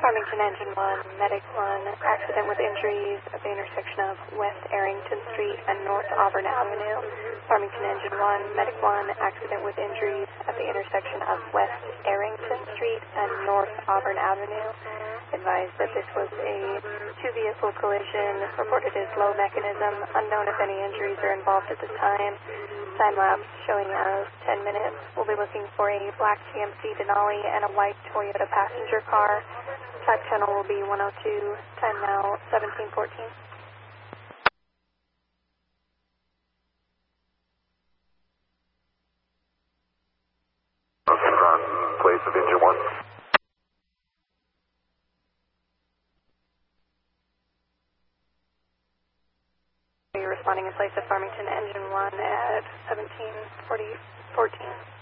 Farmington Engine 1, Medic 1, accident with injuries at the intersection of West Arrington Street and North Auburn Avenue. Farmington Engine 1, Medic 1, accident with injuries at the intersection of West Arrington Street and North Auburn Avenue. Advised that this was a two-vehicle collision, reported as low mechanism, unknown if any injuries are involved at this time. Time lapse showing us 10 minutes. We'll be looking for a black GMC Denali and a white Toyota passenger car. Track channel will be 102, time now 1714. Okay, on place of engine 1. You're responding in place of Farmington Engine 1 at 17:14.